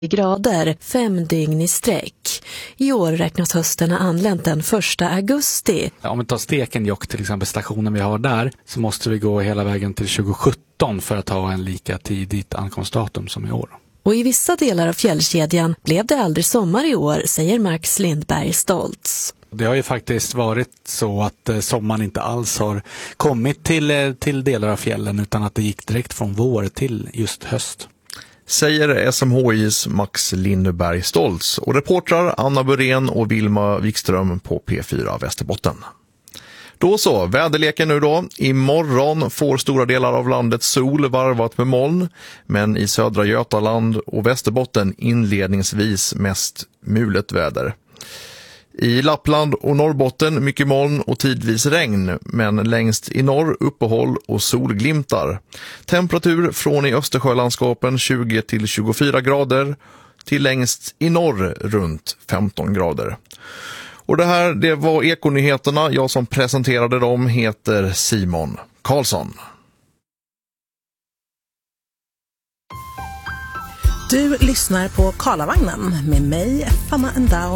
grader 5 dygn i sträck. I år räknas hösten ha anlänt den 1 augusti. Om vi tar Stekenjokk till exempel, stationen vi har där, så måste vi gå hela vägen till 2017 för att ha en lika tidigt ankomstdatum som i år. Och i vissa delar av fjällkedjan blev det aldrig sommar i år, säger Max Lindberg Stoltz. Det har ju faktiskt varit så att sommaren inte alls har kommit till delar av fjällen, utan att det gick direkt från vår till just höst. Säger SMHIs Max Lindberg Stoltz och reportrar Anna Burén och Vilma Wikström på P4 Västerbotten. Då så, väderleken nu då. Imorgon får stora delar av landet sol varvat med moln, men i södra Götaland och Västerbotten inledningsvis mest mulet väder. I Lappland och Norrbotten mycket moln och tidvis regn, men längst i norr uppehåll och solglimtar. Temperatur från i Östersjölandskapen 20 till 24 grader till längst i norr runt 15 grader. Och det var Ekonyheterna. Jag som presenterade dem heter Simon Karlsson. Du lyssnar på Karlavagnen med mig, Fanna Endao.